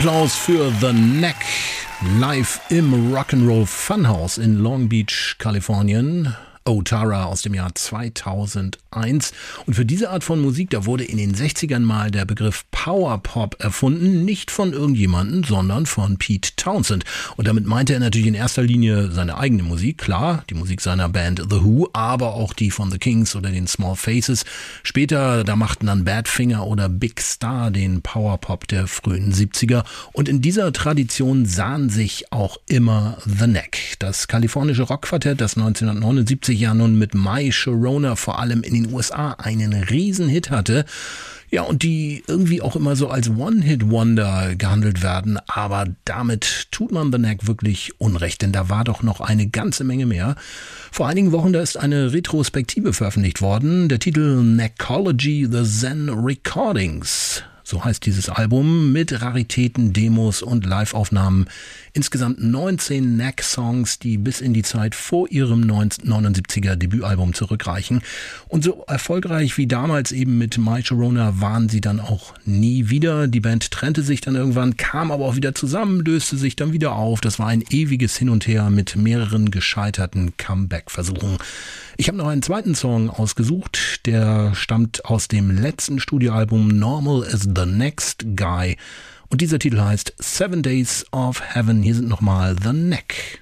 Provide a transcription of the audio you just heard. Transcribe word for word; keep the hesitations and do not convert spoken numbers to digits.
Applaus für The Neck, live im Rock'n'Roll Funhouse in Long Beach, Kalifornien. Oh Tara aus dem Jahr zweitausendeins. Und für diese Art von Musik, da wurde in den sechzigern mal der Begriff Powerpop erfunden, nicht von irgendjemandem, sondern von Pete Townshend. Und damit meinte er natürlich in erster Linie seine eigene Musik, klar, die Musik seiner Band The Who, aber auch die von The Kings oder den Small Faces. Später, da machten dann Badfinger oder Big Star den Powerpop der frühen siebziger. Und in dieser Tradition sahen sich auch immer The Neck. Das kalifornische Rockquartett, das neunzehnhundertneunundsiebzig ja nun mit My Sharona vor allem in den U S A einen Riesenhit hatte. Ja, und die irgendwie auch immer so als One-Hit-Wonder gehandelt werden. Aber damit tut man The Neck wirklich Unrecht, denn da war doch noch eine ganze Menge mehr. Vor einigen Wochen, da ist eine Retrospektive veröffentlicht worden. Der Titel Neckology, The Zen Recordings. So heißt dieses Album, mit Raritäten, Demos und Live-Aufnahmen. Insgesamt neunzehn Neck-Songs, die bis in die Zeit vor ihrem neunzehnhundertneunundsiebziger Debütalbum zurückreichen. Und so erfolgreich wie damals eben mit My Sharona waren sie dann auch nie wieder. Die Band trennte sich dann irgendwann, kam aber auch wieder zusammen, löste sich dann wieder auf. Das war ein ewiges Hin und Her mit mehreren gescheiterten Comeback-Versuchen. Ich habe noch einen zweiten Song ausgesucht, der stammt aus dem letzten Studioalbum Normal is the Next Guy. Und dieser Titel heißt Seven Days of Heaven. Hier sind nochmal The Neck.